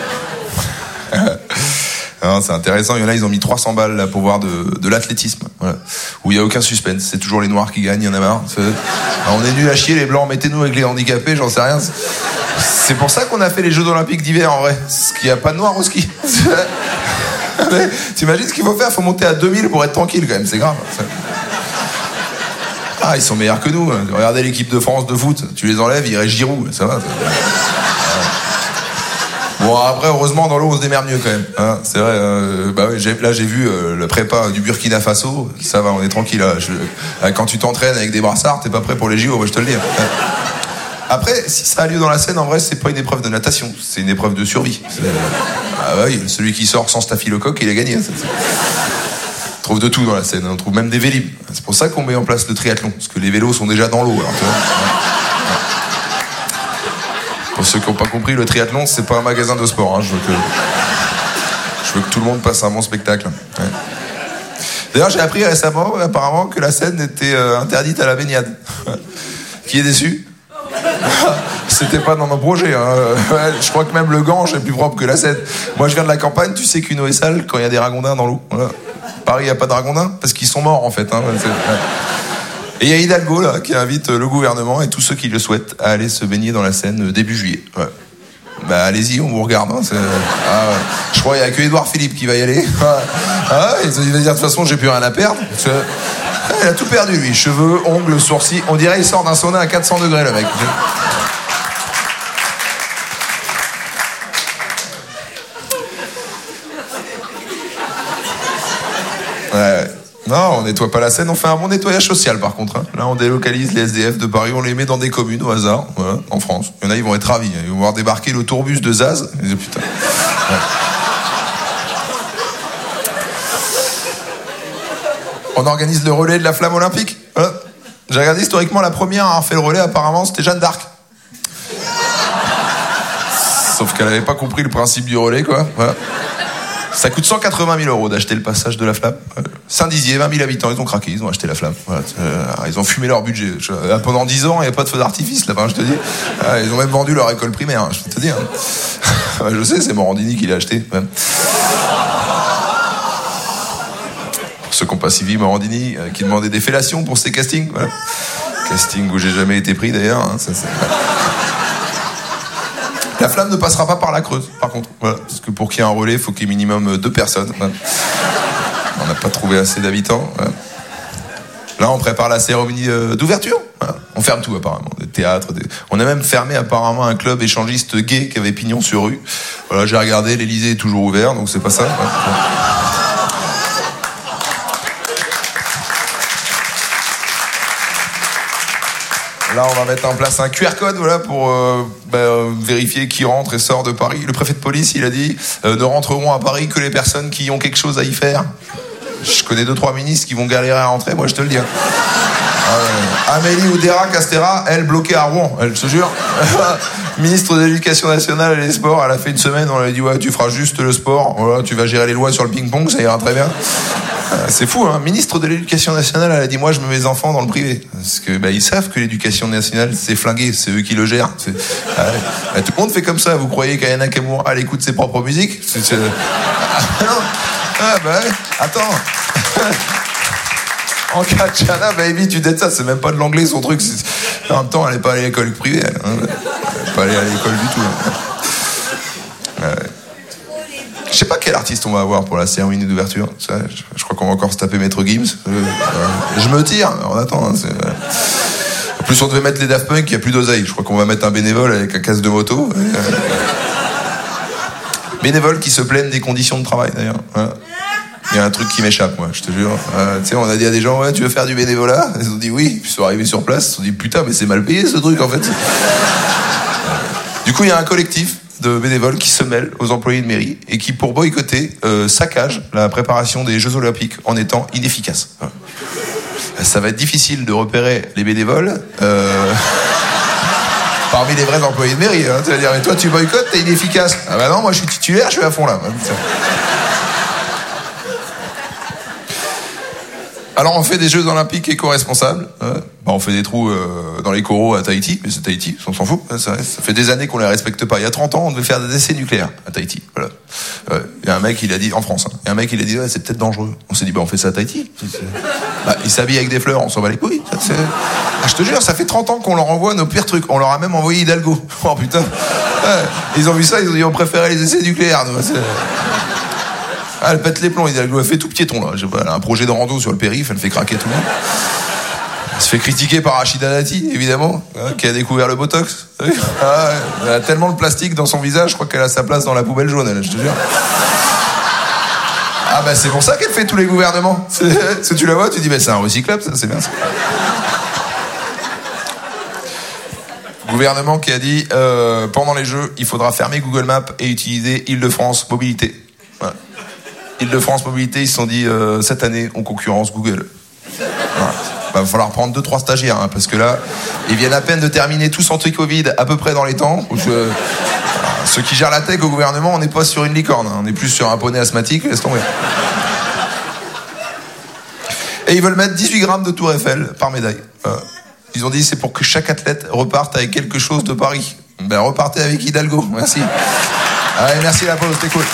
[SPEAKER 7] Non, c'est intéressant, il y en a, ils ont mis 300 balles là, pour voir de l'athlétisme, voilà. Où il n'y a aucun suspense, c'est toujours les noirs qui gagnent, il y en a marre. Alors, on est nuls à chier, les blancs, mettez-nous avec les handicapés, j'en sais rien. C'est pour ça qu'on a fait les Jeux olympiques d'hiver en vrai, parce qu'il n'y a pas de noirs au ski. T'imagines ce qu'il faut faire? Faut monter à 2000 pour être tranquille quand même, c'est grave. Ah, ils sont meilleurs que nous. Regardez l'équipe de France de foot, tu les enlèves, il reste Giroud, ça va. Bon, après, heureusement, dans l'eau, on se démerde mieux quand même. Hein, c'est vrai, bah oui, là, j'ai vu le prépa du Burkina Faso. Ça va, on est tranquille. Là. Quand tu t'entraînes avec des brassards, t'es pas prêt pour les JO, moi, je te le dis. Après, si ça a lieu dans la Seine, en vrai, c'est pas une épreuve de natation, c'est une épreuve de survie. Ah oui, celui qui sort sans staphylocoque, il a gagné. On trouve de tout dans la Seine, on trouve même des vélib. C'est pour ça qu'on met en place le triathlon, parce que les vélos sont déjà dans l'eau. Alors, tu vois. Pour ceux qui n'ont pas compris, le triathlon, c'est pas un magasin de sport. Hein. Je veux que tout le monde passe un bon spectacle. Ouais. D'ailleurs, j'ai appris récemment, apparemment, que la Seine était interdite à la baignade. Qui est déçu? C'était pas dans nos projets. Hein. Ouais, je crois que même le Gange est plus propre que la Seine. Moi, je viens de la campagne, tu sais qu'une eau est sale quand il y a des ragondins dans l'eau. Voilà. Paris, il n'y a pas de ragondins parce qu'ils sont morts, en fait. Hein. Ouais. Et il y a Hidalgo là, qui invite le gouvernement et tous ceux qui le souhaitent à aller se baigner dans la Seine début juillet. Ouais. Bah allez-y, on vous regarde. Hein, je crois qu'il n'y a que Édouard Philippe qui va y aller. Ah, il va dire de toute façon j'ai plus rien à perdre. Il a tout perdu lui, cheveux, ongles, sourcils. On dirait il sort d'un sauna à 400 degrés le mec. Ouais. Non, on nettoie pas la Seine, on fait un bon nettoyage social par contre. Hein. Là, on délocalise les SDF de Paris, on les met dans des communes au hasard, voilà, en France. Il y en a, ils vont être ravis. Ils vont voir débarquer le tourbus de Zaz. Ils disent, putain. Ouais. On organise le relais de la flamme olympique. Voilà. J'ai regardé historiquement, la première à avoir fait le relais, apparemment, c'était Jeanne d'Arc. Sauf qu'elle avait pas compris le principe du relais, quoi. Voilà. Ça coûte 180 000 € d'acheter le passage de la flamme. Saint-Dizier, 20 000 habitants, ils ont craqué, ils ont acheté la flamme. Voilà. Ils ont fumé leur budget. Pendant 10 ans, il n'y a pas de feu d'artifice là-bas, je te dis. Ils ont même vendu leur école primaire, je peux te dire. Je sais, c'est Morandini qui l'a acheté. Pour ceux qui n'ont pas suivi Morandini, qui demandait des fellations pour ses castings. Voilà. Casting où j'ai jamais été pris d'ailleurs. Hein, La flamme ne passera pas par la Creuse, par contre. Voilà. Parce que pour qu'il y ait un relais, il faut qu'il y ait minimum 2 personnes. Voilà. On n'a pas trouvé assez d'habitants. Voilà. Là, on prépare la cérémonie d'ouverture. Voilà. On ferme tout, apparemment. théâtres. On a même fermé apparemment un club échangiste gay qui avait pignon sur rue. Voilà, j'ai regardé, l'Elysée est toujours ouvert, donc c'est pas ça. Là, on va mettre en place un QR code, voilà, pour vérifier qui rentre et sort de Paris. Le préfet de police, il a dit ne rentreront à Paris que les personnes qui ont quelque chose à y faire. Je connais 2-3 ministres qui vont galérer à rentrer, moi je te le dis. Amélie Oudéa Castéra, elle bloquée à Rouen, elle, je te jure. Ministre de l'Éducation nationale et des Sports, elle a fait une semaine, on lui a dit ouais, tu feras juste le sport, voilà, tu vas gérer les lois sur le ping-pong, ça ira très bien. C'est fou, hein. Ministre de l'Éducation nationale, elle a dit moi je mets mes enfants dans le privé parce que ils savent que l'Éducation nationale c'est flingué, c'est eux qui le gèrent. Tout le monde fait comme ça. Vous croyez qu'Ayana Nakamura elle écoute ses propres musiques? Attends. En Katchana, baby, tu dettes ça, c'est même pas de l'anglais son truc. En même temps, elle est pas allée à l'école privée, elle. Elle est pas allée à l'école du tout. Je sais pas quel artiste on va avoir pour la cérémonie d'ouverture. Je crois qu'on va encore se taper Maître Gims. Je me tire, on attend. En plus, on devait mettre les Daft Punk, il n'y a plus d'oseille. Je crois qu'on va mettre un bénévole avec un casque de moto. Bénévole qui se plaignent des conditions de travail, d'ailleurs. Il y a un truc qui m'échappe, moi, je te jure. Tu sais, on a dit à des gens, ouais, tu veux faire du bénévolat? Ils ont dit oui, puis ils sont arrivés sur place, ils se sont dit, putain, mais c'est mal payé ce truc, en fait. Du coup, il y a un collectif de bénévoles qui se mêlent aux employés de mairie et qui, pour boycotter, saccagent la préparation des Jeux Olympiques en étant inefficaces. Ça va être difficile de repérer les bénévoles parmi les vrais employés de mairie. Hein. Tu vas dire, mais toi, tu boycottes, t'es inefficace. Ah bah non, moi, je suis titulaire, je suis à fond là. Alors on fait des Jeux Olympiques éco-responsables. On fait des trous dans les coraux à Tahiti, mais c'est Tahiti, on s'en fout. Ça fait des années qu'on les respecte pas. Il y a 30 ans, on devait faire des essais nucléaires à Tahiti. Voilà. Il y a un mec, il a dit en France. Il y a un mec, il a dit ouais, c'est peut-être dangereux. On s'est dit on fait ça à Tahiti. Il s'habille avec des fleurs, on s'en bat les couilles. Je te jure, ça fait 30 ans qu'on leur envoie nos pires trucs. On leur a même envoyé Hidalgo. Oh putain. Ils ont vu ça, ils ont dit on préférait les essais nucléaires. Elle pète les plombs, elle fait tout piéton là. Elle a un projet de rando sur le périph', elle fait craquer tout le monde. Elle se fait critiquer par Rachida Dati, évidemment, qui a découvert le Botox. Elle a tellement de plastique dans son visage, je crois qu'elle a sa place dans la poubelle jaune, elle, je te jure. C'est pour ça qu'elle fait tous les gouvernements. Si tu la vois, tu dis c'est un recyclable, ça, c'est bien ça. Gouvernement qui a dit pendant les Jeux, il faudra fermer Google Maps et utiliser Île-de-France Mobilité. Voilà. Île-de-France Mobilité, ils se sont dit cette année on concurrence Google. Voilà. Va falloir prendre 2-3 stagiaires parce que là ils viennent à peine de terminer tous en Covid à peu près dans les temps. Ceux qui gèrent la tech au gouvernement, on n'est pas sur une licorne, on est plus sur un poney asthmatique, laisse tomber. Et ils veulent mettre 18 grammes de Tour Eiffel par médaille. Ils ont dit c'est pour que chaque athlète reparte avec quelque chose de Paris. Repartez avec Hidalgo, merci. Allez, merci la pause, c'était cool.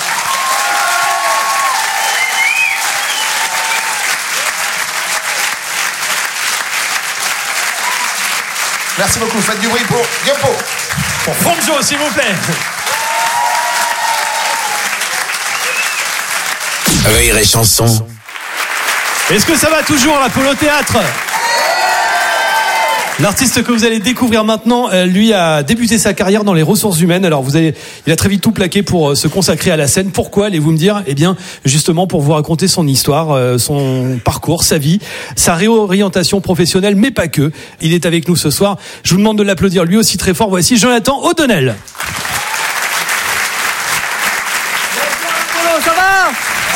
[SPEAKER 7] Merci beaucoup, faites du bruit pour Guimpo.
[SPEAKER 2] Pour Franjo, s'il vous plaît.
[SPEAKER 5] Rire et chanson.
[SPEAKER 2] Est-ce que ça va toujours à l'Apollo Théâtre? L'artiste que vous allez découvrir maintenant, lui a débuté sa carrière dans les ressources humaines. Alors il a très vite tout plaqué pour se consacrer à la scène. Pourquoi, allez-vous me dire? Eh bien, justement pour vous raconter son histoire, son parcours, sa vie, sa réorientation professionnelle, mais pas que. Il est avec nous ce soir. Je vous demande de l'applaudir lui aussi très fort. Voici Jonathan O'Donnell.
[SPEAKER 8] Ça va?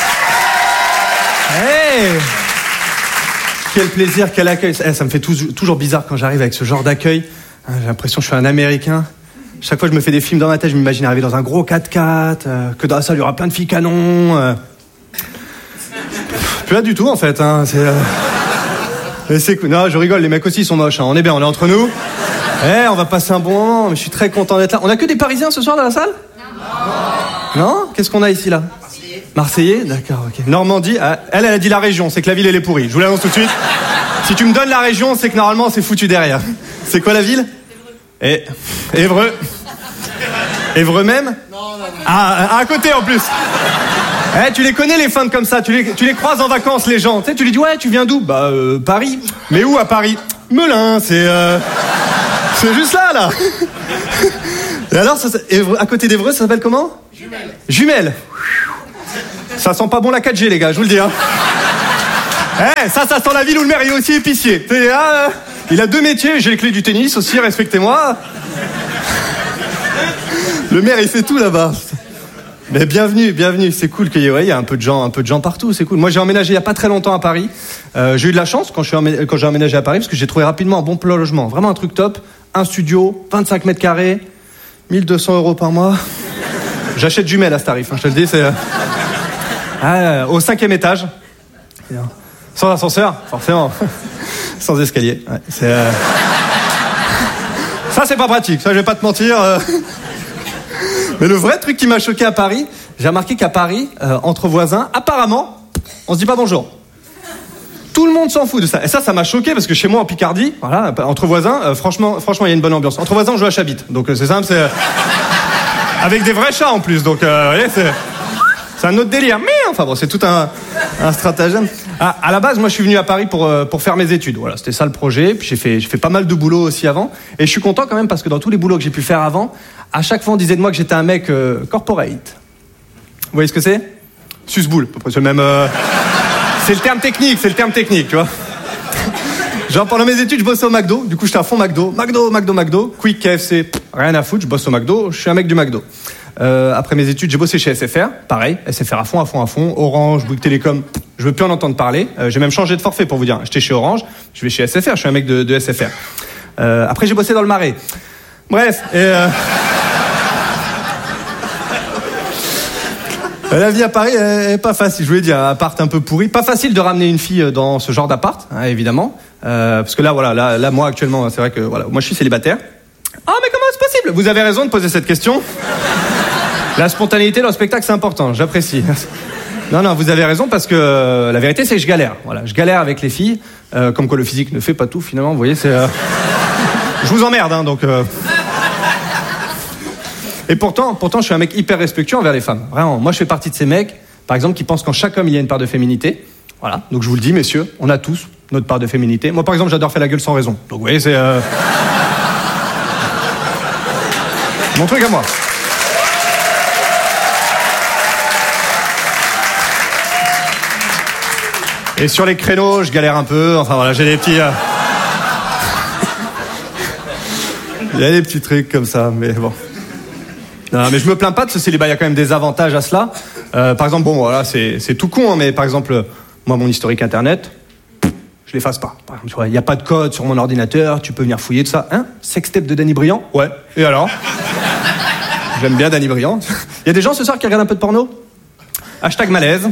[SPEAKER 8] Hey! Quel plaisir, quel accueil. Ça me fait toujours bizarre quand j'arrive avec ce genre d'accueil. J'ai l'impression que je suis un Américain. Chaque fois que je me fais des films dans ma tête, je m'imagine arriver dans un gros 4x4, que dans la salle il y aura plein de filles canons. Plus là du tout en fait. C'est cool. Non, je rigole, les mecs aussi ils sont moches. On est bien, on est entre nous. On va passer un bon moment, mais je suis très content d'être là. On a que des Parisiens ce soir dans la salle? Non? Qu'est-ce qu'on a ici là? Marseillais? D'accord, ok. Normandie, elle a dit la région, c'est que la ville elle est pourrie. Je vous l'annonce tout de suite. Si tu me donnes la région, c'est que normalement c'est foutu derrière. C'est quoi la ville? Évreux. Évreux même? Non. À côté en plus. Tu les connais les feintes comme ça, tu les croises en vacances les gens. Tu sais, tu lui dis ouais, tu viens d'où? Paris. Mais où à Paris? Melun, c'est... C'est juste là. Et alors, à côté d'Évreux, ça s'appelle comment? Jumelles. Ça sent pas bon la 4G, les gars, je vous le dis. Hein. Ça sent la ville où le maire est aussi épicier. Il a 2 métiers, j'ai les clés du tennis aussi, respectez-moi. Le maire, il fait tout là-bas. Mais bienvenue, c'est cool qu'il y ait un peu de gens partout, c'est cool. Moi, j'ai emménagé il y a pas très longtemps à Paris. J'ai eu de la chance quand j'ai emménagé à Paris parce que j'ai trouvé rapidement un bon logement, vraiment un truc top, un studio, 25 mètres carrés, 1200 € par mois. J'achète jumelles à ce tarif, hein, je te le dis, c'est au 5e étage, sans ascenseur, forcément, sans escalier. Ouais, ça, c'est pas pratique, ça, je vais pas te mentir. Mais le vrai truc qui m'a choqué à Paris, j'ai remarqué qu'à Paris, entre voisins, apparemment, on se dit pas bonjour. Tout le monde s'en fout de ça. Et ça m'a choqué parce que chez moi en Picardie, voilà, entre voisins, franchement, il y a une bonne ambiance. Entre voisins, on joue à Chabit. Donc c'est simple, c'est avec des vrais chats en plus. Donc vous voyez, c'est un autre délire. Mais enfin bon, c'est tout un stratagème. À la base, moi, je suis venu à Paris pour faire mes études. Voilà, c'était ça le projet. Puis j'ai fait pas mal de boulot aussi avant. Et je suis content quand même parce que dans tous les boulots que j'ai pu faire avant, à chaque fois, on disait de moi que j'étais un mec corporate. Vous voyez ce que c'est? Susboule, à peu près. C'est le même. C'est le terme technique, tu vois. Genre pendant mes études, je bossais au McDo. Du coup, j'étais à fond McDo. Quick, KFC, rien à foutre. Je bosse au McDo. Je suis un mec du McDo. Après mes études, j'ai bossé chez SFR. Pareil, SFR à fond. Orange, Bouygues Télécom. Je veux plus en entendre parler. J'ai même changé de forfait pour vous dire. J'étais chez Orange. Je vais chez SFR. Je suis un mec de SFR. Après, j'ai bossé dans le Marais. Bref. La vie à Paris est pas facile, je voulais dire, appart un peu pourri. Pas facile de ramener une fille dans ce genre d'appart, hein, évidemment. Parce que là, moi, actuellement, c'est vrai que, voilà, moi, je suis célibataire. Ah, mais comment c'est possible? Vous avez raison de poser cette question. La spontanéité dans le spectacle, c'est important, j'apprécie. Non, vous avez raison, parce que la vérité, c'est que je galère. Voilà, je galère avec les filles. Comme quoi, le physique ne fait pas tout, finalement, vous voyez, c'est... Je vous emmerde, hein, donc... Et pourtant, je suis un mec hyper respectueux envers les femmes. Vraiment, moi, je fais partie de ces mecs, par exemple, qui pensent qu'en chaque homme, il y a une part de féminité. Voilà. Donc, je vous le dis, messieurs, on a tous notre part de féminité. Moi, par exemple, j'adore faire la gueule sans raison. Donc, vous voyez, c'est... mon truc à moi. Et sur les créneaux, je galère un peu. Enfin, voilà, j'ai des petits... Il y a des petits trucs comme ça, mais bon... Non, mais je me plains pas de ce célibat, il y a quand même des avantages à cela. Par exemple, bon, voilà, c'est tout con, hein, mais par exemple, moi, mon historique internet, je l'efface pas. Par exemple, tu vois, il n'y a pas de code sur mon ordinateur, tu peux venir fouiller tout ça. Hein? Sextape de Danny Briand? Ouais. Et alors? J'aime bien Danny Briand. Il y a des gens ce soir qui regardent un peu de porno? #malaise.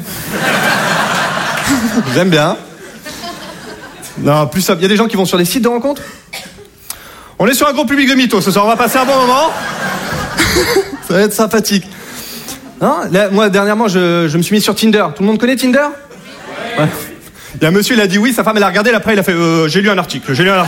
[SPEAKER 8] J'aime bien. Non, plus ça. Il y a des gens qui vont sur des sites de rencontres? On est sur un gros public de mythos ce soir, on va passer un bon moment. Ça va être sympathique. Non, là, moi, dernièrement, je me suis mis sur Tinder. Tout le monde connaît Tinder? Ouais. Il y a un monsieur, il a dit oui, sa femme, elle a regardé, après, il a fait j'ai lu un article.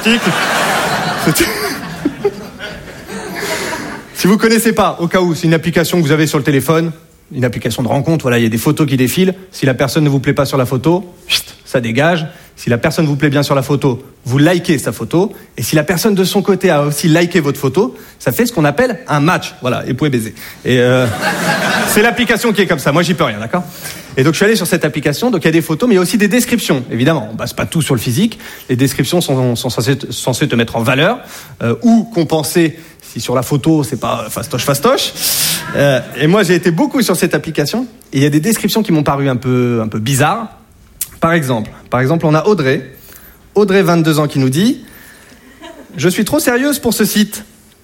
[SPEAKER 8] Si vous connaissez pas, au cas où, c'est une application que vous avez sur le téléphone, une application de rencontre, voilà, il y a des photos qui défilent. Si la personne ne vous plaît pas sur la photo, ça dégage. Si la personne vous plaît bien sur la photo, vous likez sa photo. Et si la personne de son côté a aussi liké votre photo, ça fait ce qu'on appelle un match. Voilà, et vous pouvez baiser. Et c'est l'application qui est comme ça. Moi, j'y peux rien, d'accord? Et donc, je suis allé sur cette application. Donc, il y a des photos, mais il y a aussi des descriptions. Évidemment, on base pas tout sur le physique. Les descriptions sont censées te mettre en valeur ou compenser si sur la photo, c'est pas fastoche. Et moi, j'ai été beaucoup sur cette application. Et il y a des descriptions qui m'ont paru un peu bizarres. Par exemple, on a Audrey, 22 ans, qui nous dit « Je suis trop sérieuse pour ce site. »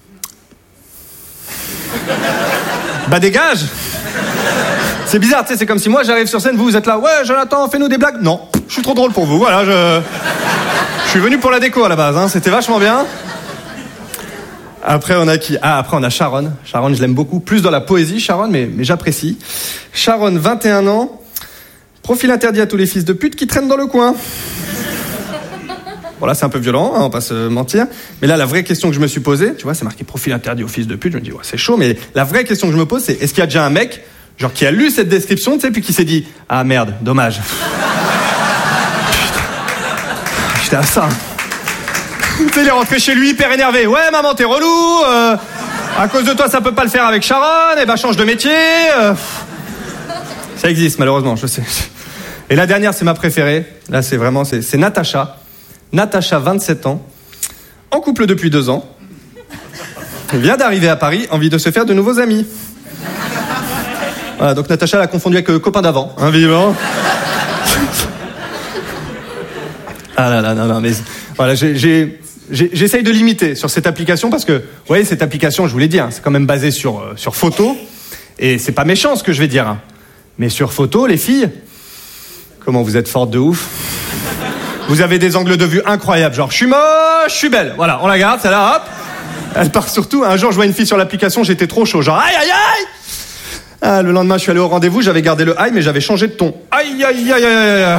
[SPEAKER 8] Bah dégage. C'est bizarre, tu sais, c'est comme si moi j'arrive sur scène, vous êtes là « Ouais, Jonathan, fais-nous des blagues. » Non, je suis trop drôle pour vous, voilà, je suis venu pour la déco à la base, hein, c'était vachement bien. Après, on a qui? Après, on a Sharon. Sharon, je l'aime beaucoup. Plus dans la poésie, Sharon, mais j'apprécie. Sharon, 21 ans. Profil interdit à tous les fils de pute qui traînent dans le coin. Bon, là, c'est un peu violent, hein, on va pas se mentir. Mais là, la vraie question que je me suis posée, tu vois, c'est marqué profil interdit aux fils de pute. Je me dis, ouais, c'est chaud, mais la vraie question que je me pose, c'est est-ce qu'il y a déjà un mec, genre, qui a lu cette description, tu sais, puis qui s'est dit, ah merde, dommage. Putain. J'étais à ça. Tu sais, il est rentré chez lui hyper énervé. Ouais, maman, t'es relou. À cause de toi, ça peut pas le faire avec Sharon. Eh ben, change de métier. Ça existe, malheureusement, je sais. Et la dernière, c'est ma préférée. Là, c'est vraiment, c'est Natacha. Natacha, 27 ans. En couple depuis 2 ans. Vient d'arriver à Paris, envie de se faire de nouveaux amis. Voilà, donc Natacha l'a confondu avec copain d'avant, hein, vivant. Ah là là, non, mais voilà, j'essaye de limiter sur cette application parce que, vous voyez, cette application, je vous l'ai dit, hein, c'est quand même basé sur photo. Et c'est pas méchant ce que je vais dire. Hein. Mais sur photo, les filles, comment vous êtes fortes de ouf. Vous avez des angles de vue incroyables, genre je suis moche, je suis belle. Voilà, on la garde, celle-là, hop. Elle part surtout. Un jour, je vois une fille sur l'application, j'étais trop chaud, genre aïe aïe aïe. Ah, le lendemain, je suis allé au rendez-vous, j'avais gardé le aïe, mais j'avais changé de ton. Aïe aïe aïe aïe aïe.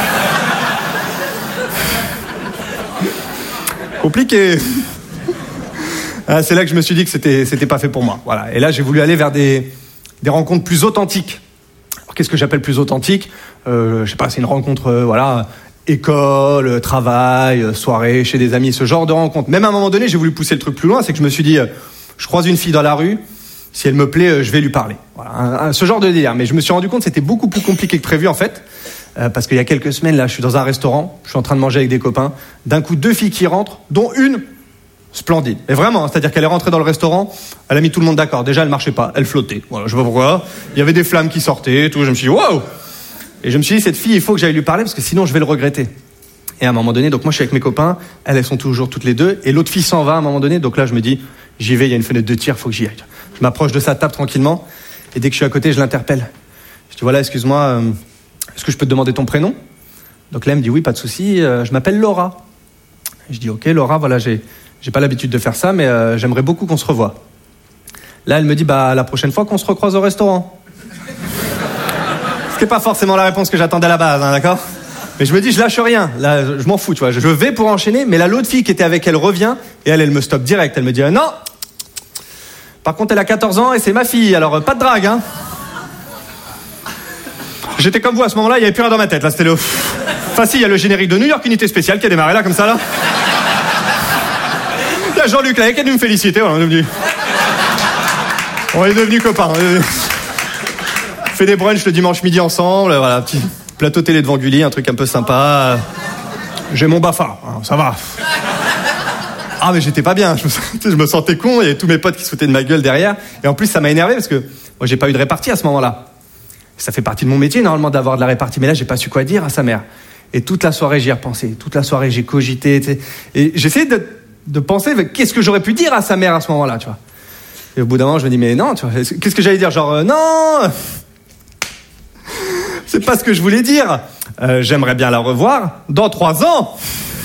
[SPEAKER 8] Compliqué. Ah, c'est là que je me suis dit que c'était pas fait pour moi. Voilà. Et là, j'ai voulu aller vers des rencontres plus authentiques. Alors, qu'est-ce que j'appelle plus authentique ? Je sais pas, c'est une rencontre, voilà. École, travail, soirée, chez des amis, ce genre de rencontre. Même à un moment donné, j'ai voulu pousser le truc plus loin, c'est que je me suis dit, je croise une fille dans la rue, si elle me plaît, je vais lui parler. Voilà, ce genre de délire. Mais je me suis rendu compte que c'était beaucoup plus compliqué que prévu, en fait, parce qu'il y a quelques semaines, là, je suis dans un restaurant, je suis en train de manger avec des copains, d'un coup, 2 filles qui rentrent, dont une splendide. Mais vraiment, c'est-à-dire qu'elle est rentrée dans le restaurant, elle a mis tout le monde d'accord. Déjà, elle marchait pas, elle flottait. Voilà, je sais pas pourquoi. Il y avait des flammes qui sortaient, tout. Je me suis dit, waouh! Et je me suis dit, cette fille, il faut que j'aille lui parler parce que sinon je vais le regretter. Et à un moment donné, donc moi je suis avec mes copains, elles sont toujours toutes les deux, et l'autre fille s'en va à un moment donné, donc là je me dis, j'y vais, il y a une fenêtre de tir, il faut que j'y aille. Je m'approche de sa table tranquillement, et dès que je suis à côté, je l'interpelle. Je dis, voilà, excuse-moi, est-ce que je peux te demander ton prénom ? Donc là elle me dit, oui, pas de souci, je m'appelle Laura. Je dis, ok Laura, voilà, j'ai pas l'habitude de faire ça, mais j'aimerais beaucoup qu'on se revoie. Là elle me dit, bah la prochaine fois qu'on se recroise au restaurant. Ce qui n'est pas forcément la réponse que j'attendais à la base, hein, d'accord ? Mais je me dis, je lâche rien. Là, je m'en fous, tu vois. Je vais pour enchaîner, mais là, l'autre fille qui était avec elle revient, et elle me stoppe direct. Elle me dit, non. Par contre, elle a 14 ans et c'est ma fille, alors pas de drague, hein. J'étais comme vous à ce moment-là, il n'y avait plus rien dans ma tête. Là, c'était le... Enfin, si, il y a le générique de New York, unité spéciale, qui a démarré là, comme ça, là. Il y a Jean-Luc là, qui est venu me féliciter, voilà, on est devenus copains. On fait des brunchs le dimanche midi ensemble, voilà, petit plateau télé devant Gulli, un truc un peu sympa. J'ai mon BAFA, hein, ça va. Ah mais j'étais pas bien, je me sentais con, il y avait tous mes potes qui se foutaient de ma gueule derrière. Et en plus ça m'a énervé parce que moi j'ai pas eu de répartie à ce moment-là. Ça fait partie de mon métier normalement d'avoir de la répartie, mais là j'ai pas su quoi dire à sa mère. Et toute la soirée j'y ai repensé, toute la soirée j'ai cogité, tu sais. Et j'essayais de penser qu'est-ce que j'aurais pu dire à sa mère à ce moment-là, tu vois. Et au bout d'un moment je me dis mais non, tu vois, qu'est-ce que j'allais dire, genre non. C'est pas ce que je voulais dire. J'aimerais bien la revoir dans 3 ans.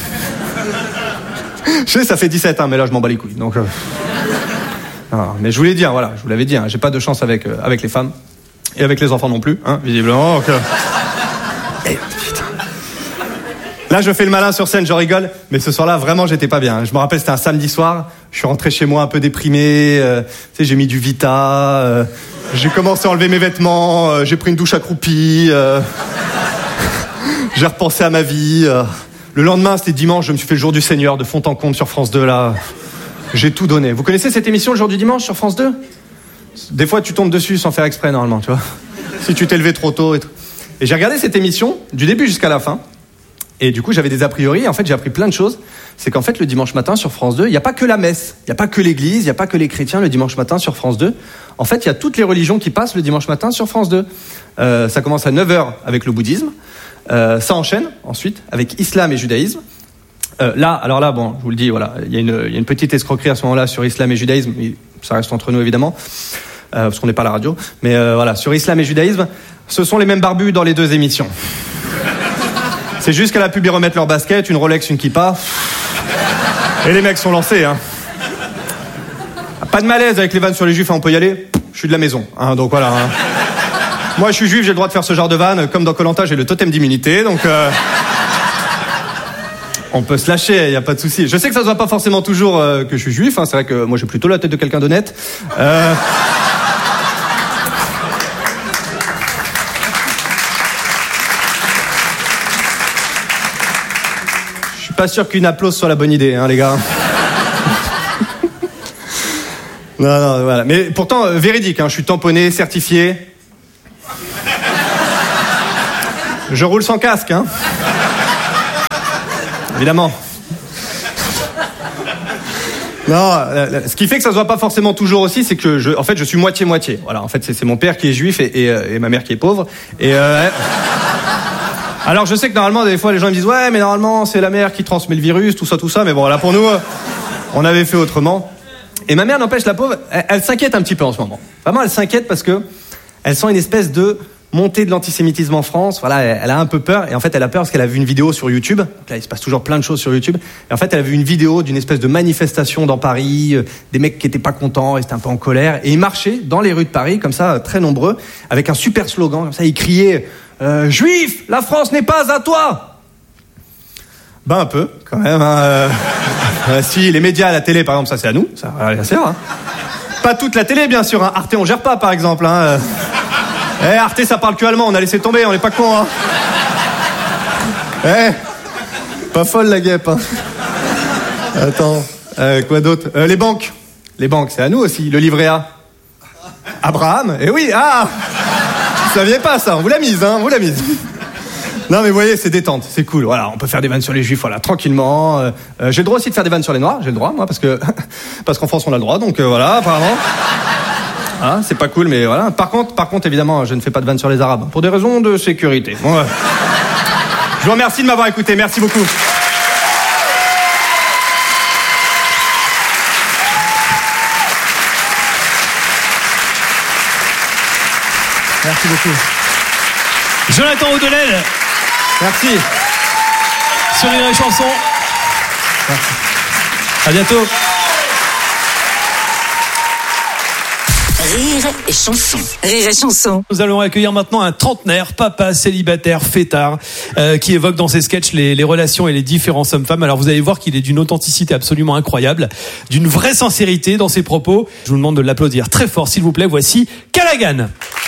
[SPEAKER 8] Je sais, ça fait 17 ans, mais là, je m'en bats les couilles. Donc, non, mais je voulais dire, voilà, je vous l'avais dit, hein, j'ai pas de chance avec les femmes. Et avec les enfants non plus, hein, visiblement. Donc, Et, putain. Là, je fais le malin sur scène, je rigole. Mais ce soir-là, vraiment, j'étais pas bien. Je me rappelle, c'était un samedi soir. Je suis rentré chez moi un peu déprimé. Tu sais, j'ai mis du Vita. J'ai commencé à enlever mes vêtements, j'ai pris une douche accroupie, j'ai repensé à ma vie. Le lendemain, c'était dimanche, je me suis fait le jour du Seigneur de fond en comble sur France 2, là. J'ai tout donné. Vous connaissez cette émission, le jour du dimanche, sur France 2 ? Des fois, tu tombes dessus sans faire exprès, normalement, tu vois. Si tu t'es levé trop tôt et tout. Et j'ai regardé cette émission, du début jusqu'à la fin. Et du coup, j'avais des a priori. En fait, j'ai appris plein de choses. C'est qu'en fait, le dimanche matin, sur France 2, il n'y a pas que la messe. Il n'y a pas que l'église, il n'y a pas que les chrétiens le dimanche matin sur France 2. En fait, il y a toutes les religions qui passent le dimanche matin sur France 2. Ça commence à 9h avec le bouddhisme. Ça enchaîne ensuite avec islam et judaïsme. Là, bon, je vous le dis, voilà, il y a une petite escroquerie à ce moment-là sur islam et judaïsme. Ça reste entre nous, évidemment, parce qu'on n'est pas à la radio. Mais voilà, sur islam et judaïsme, ce sont les mêmes barbus dans les 2 émissions. C'est juste qu'à la pub, ils remettent leur basket, une Rolex, une kippa. Et les mecs sont lancés, hein. Pas de malaise avec les vannes sur les juifs, hein, on peut y aller. Je suis de la maison, hein, donc voilà. Hein. Moi, je suis juif, j'ai le droit de faire ce genre de vannes. Comme dans Koh-Lanta, j'ai le totem d'immunité, donc... On peut se lâcher, il n'y a pas de souci. Je sais que ça se voit pas forcément toujours que je suis juif, hein, c'est vrai que moi j'ai plutôt la tête de quelqu'un d'honnête. pas sûr qu'une applause soit la bonne idée, hein, les gars. Non, voilà. Mais pourtant, véridique, hein, je suis tamponné, certifié. Je roule sans casque, hein. Évidemment. Non, ce qui fait que ça se voit pas forcément toujours aussi, c'est que je suis moitié-moitié. Voilà, en fait, c'est mon père qui est juif et ma mère qui est pauvre. Alors, je sais que normalement, des fois, les gens me disent, ouais, mais normalement, c'est la mère qui transmet le virus, tout ça. Mais bon, là, pour nous, on avait fait autrement. Et ma mère, n'empêche, la pauvre, elle s'inquiète un petit peu en ce moment. Vraiment, elle s'inquiète parce que elle sent une espèce de montée de l'antisémitisme en France. Voilà, elle a un peu peur. Et en fait, elle a peur parce qu'elle a vu une vidéo sur YouTube. Donc là, il se passe toujours plein de choses sur YouTube. Et en fait, elle a vu une vidéo d'une espèce de manifestation dans Paris, des mecs qui étaient pas contents, ils étaient un peu en colère. Et ils marchaient dans les rues de Paris, comme ça, très nombreux, avec un super slogan. Comme ça, ils criaient Juifs, la France n'est pas à toi. Ben un peu, quand même. Hein. Si les médias, la télé, par exemple, ça c'est à nous. Ça, c'est vrai. Hein. Pas toute la télé, bien sûr. Hein. Arte, on gère pas, par exemple. Hein. Arte, ça parle que allemand. On a laissé tomber. On n'est pas cons. Hein. Pas folle la guêpe. Hein. Attends. Quoi d'autre? Les banques. Les banques, c'est à nous aussi. Le livret A. Abraham. Eh oui. Ah. Vous saviez pas ça. On vous l'a mise. Hein. On vous l'a mise. Non mais vous voyez, c'est détente, c'est cool. Voilà, on peut faire des vannes sur les juifs, voilà, tranquillement. J'ai le droit aussi de faire des vannes sur les noirs, j'ai le droit, moi, parce qu'en France on a le droit, donc voilà, apparemment. Voilà, c'est pas cool, mais voilà. Par contre, évidemment, je ne fais pas de vannes sur les arabes, pour des raisons de sécurité. Bon, je vous remercie de m'avoir écouté, merci beaucoup. Merci beaucoup.
[SPEAKER 2] Jonathan Audelel.
[SPEAKER 8] Merci.
[SPEAKER 2] Sur Rire et Chanson.
[SPEAKER 8] Merci.
[SPEAKER 2] À bientôt.
[SPEAKER 3] Rire et Chanson. Rire et Chanson.
[SPEAKER 2] Nous allons accueillir maintenant un trentenaire, papa, célibataire, fêtard, qui évoque dans ses sketchs les relations et les différences hommes-femmes. Alors vous allez voir qu'il est d'une authenticité absolument incroyable, d'une vraie sincérité dans ses propos. Je vous demande de l'applaudir très fort, s'il vous plaît. Voici Callaghan.